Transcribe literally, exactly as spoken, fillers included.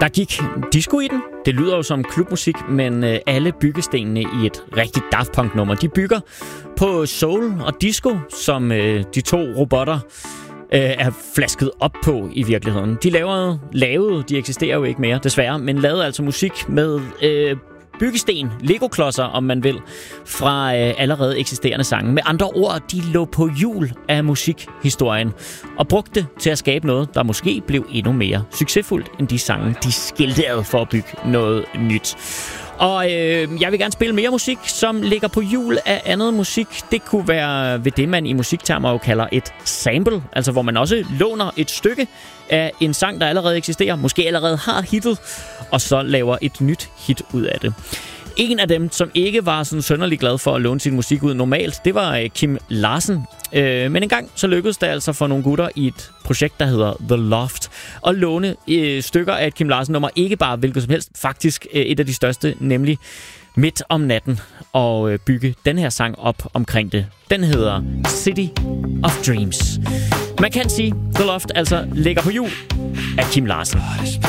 Der gik disco i den. Det lyder jo som klubmusik, men øh, alle byggestenene i et rigtigt Daft Punk-nummer, de bygger på soul og disco, som øh, de to robotter øh, er flasket op på i virkeligheden. De lavede, lavede, de eksisterer jo ikke mere, desværre, men lavede altså musik med øh, byggesten, Lego-klodser, om man vil, fra øh, allerede eksisterende sange. Med andre ord, de lå på hjul af musikhistorien og brugte det til at skabe noget, der måske blev endnu mere succesfuldt end de sange, de skiltede for at bygge noget nyt. Og øh, jeg vil gerne spille mere musik, som ligger på hjul af andet musik. Det kunne være ved det, man i musiktermer jo kalder et sample, altså hvor man også låner et stykke af en sang, der allerede eksisterer, måske allerede har hittet, og så laver et nyt hit ud af det. En af dem, som ikke var sådan sønderlig glad for at låne sin musik ud normalt, det var Kim Larsen. Øh, men engang så lykkedes det altså for nogle gutter i et projekt, der hedder The Loft, at låne øh, stykker af et Kim Larsen-nummer, ikke bare hvilket som helst, faktisk øh, et af de største, nemlig Midt om natten, og øh, bygge den her sang op omkring det. Den hedder City of Dreams. Man kan sige, The Loft altså ligger på hjul af Kim Larsen.